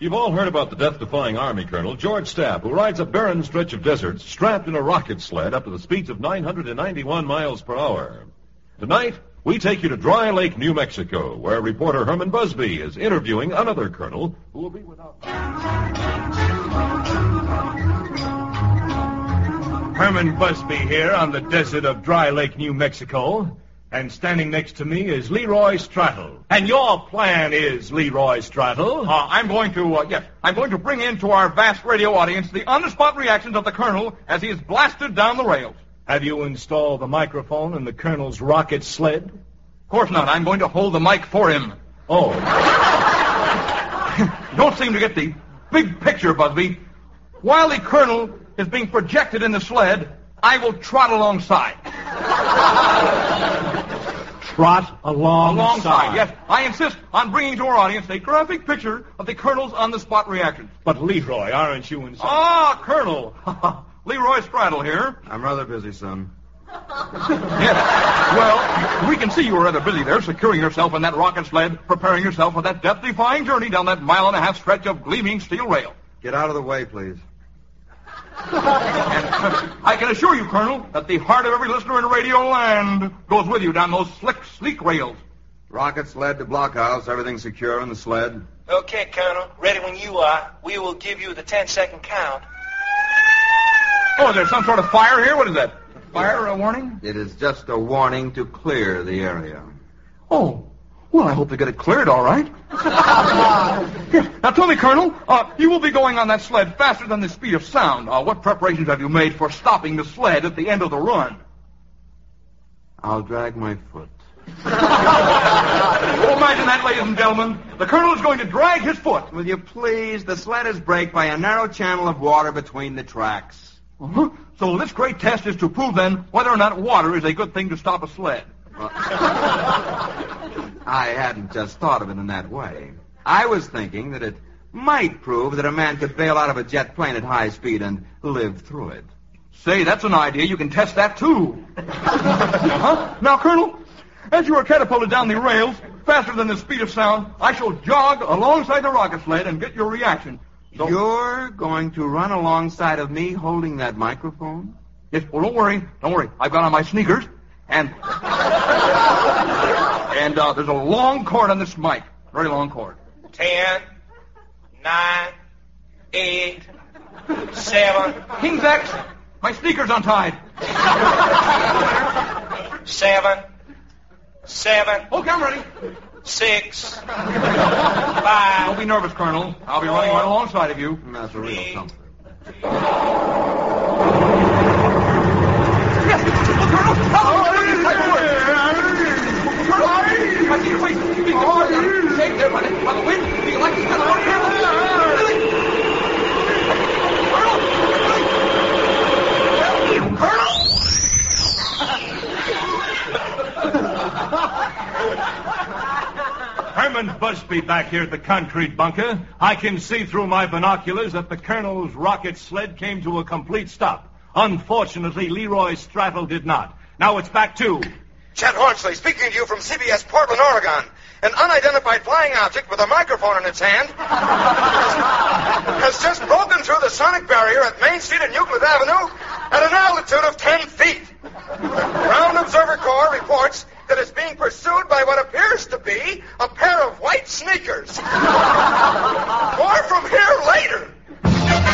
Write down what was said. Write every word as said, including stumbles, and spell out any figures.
You've all heard about the death-defying Army Colonel, George Stapp, who rides a barren stretch of desert strapped in a rocket sled up to the speeds of nine hundred ninety-one miles per hour. Tonight, we take you to Dry Lake, New Mexico, where reporter Herman Busby is interviewing another colonel who will be without... Herman Busby here on the desert of Dry Lake, New Mexico. And standing next to me is Leroy Strattle. And your plan is, Leroy Strattle? Uh, I'm going to, uh, yes, I'm going to bring in to our vast radio audience the on-the-spot reactions of the Colonel as he is blasted down the rails. Have you installed the microphone in the Colonel's rocket sled? Of course not. I'm going to hold the mic for him. Oh. You don't seem to get the big picture, Busby. While the Colonel is being projected in the sled, I will trot alongside. Trot alongside? Alongside, yes. I insist on bringing to our audience a graphic picture of the Colonel's on-the-spot reactions. But, Leroy, aren't you in some... Ah, Colonel. Leroy Strattle here. I'm rather busy, son. Yes. Well, we can see you were rather busy there, securing yourself in that rocket sled, preparing yourself for that death-defying journey down that mile-and-a-half stretch of gleaming steel rail. Get out of the way, please. And I can assure you, Colonel, that the heart of every listener in radio land goes with you down those slick, sleek rails. Rocket sled to blockhouse, everything secure in the sled. Okay, Colonel. Ready when you are. We will give you the ten-second count. Oh, there's some sort of fire here? What is that? Fire a warning? It is just a warning to clear the area. Oh. Well, I hope they get it cleared all right. Yes. Now, tell me, Colonel, uh, you will be going on that sled faster than the speed of sound. Uh, what preparations have you made for stopping the sled at the end of the run? I'll drag my foot. Oh, imagine that, ladies and gentlemen. The Colonel is going to drag his foot. Will you please? The sled is braked by a narrow channel of water between the tracks. Uh-huh. So this great test is to prove, then, whether or not water is a good thing to stop a sled. Well, I hadn't just thought of it in that way. I was thinking that it might prove that a man could bail out of a jet plane at high speed and live through it. Say, that's an idea. You can test that, too. Uh-huh. Now, Colonel, as you are catapulted down the rails, faster than the speed of sound, I shall jog alongside the rocket sled and get your reaction. So... You're going to run alongside of me holding that microphone? Yes, well, don't worry. Don't worry. I've got on my sneakers, and... and uh, there's a long cord on this mic. Very long cord. Ten, nine, eight, seven. King's X, my sneakers untied. Seven, seven. Okay, I'm ready. Six, Don't five. be nervous, Colonel. I'll be running right alongside of you. That's a real comfort. Yes, look, Colonel. Oh, Colonel, I see your face. You're being departed. Shake there by the, by the wind. Do you like this kind of work? Really? Colonel? Colonel? Herman Busby back here at the concrete bunker. I can see through my binoculars that the Colonel's rocket sled came to a complete stop. Unfortunately, Leroy Strattle did not. Now it's back to... Chet Hornsley speaking to you from C B S Portland, Oregon. An unidentified flying object with a microphone in its hand has just broken through the sonic barrier at Main Street and Euclid Avenue at an altitude of ten feet. Ground Observer Corps reports that it's being pursued by what appears to be a pair of white sneakers.